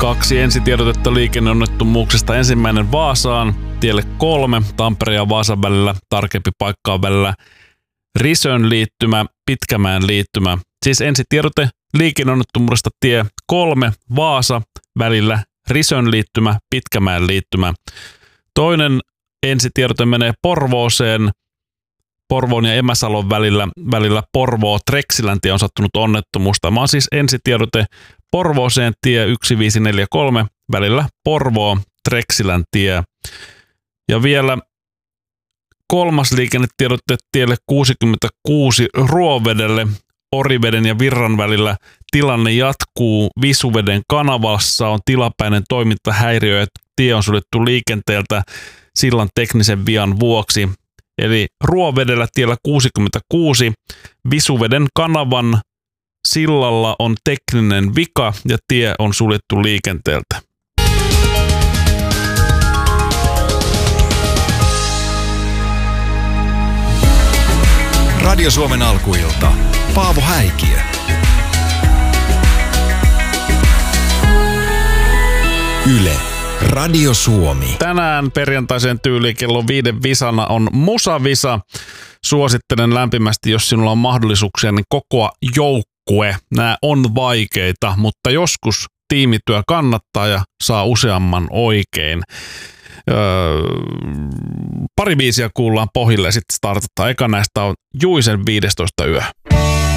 2 ensitiedotetta liikenneonnettomuuksista. Ensimmäinen Vaasaan, tielle 3, Tampereen ja Vaasan välillä, tarkempi paikka on välillä Risön liittymä, Pitkämäen liittymä. Siis ensitiedote liikenneonnettomuudesta tie 3, Vaasa, välillä Risön liittymä, Pitkämäen liittymä. Toinen ensitiedote menee Porvooseen, Porvoon ja Emäsalon välillä Porvoo-Treksiläntie on sattunut onnettomuus. Tämä on siis ensitiedote Porvooseen tie 1543 välillä Porvoo-Treksiläntie. Ja vielä kolmas liikennetiedote tielle 66 Ruovedelle Oriveden ja Virran välillä. Tilanne jatkuu Visuveden kanavassa, on tilapäinen toimintahäiriö ja tie on suljettu liikenteeltä sillan teknisen vian vuoksi. Eli Ruovedellä tiellä 66 Visuveden kanavan sillalla on tekninen vika ja tie on suljettu liikenteeltä. Radio Suomen alkuilta. Paavo Häikiö. Yle. Radio Suomi. Tänään perjantaisen tyyliin kello 5 visana on Musavisa. Suosittelen lämpimästi, jos sinulla on mahdollisuuksia, niin kokoa joukkue. Nämä on vaikeita, mutta joskus tiimityö kannattaa ja saa useamman oikein. Pari biisiä kuullaan pohjille ja sitten startataan. Eka näistä on Juisen 15 yö.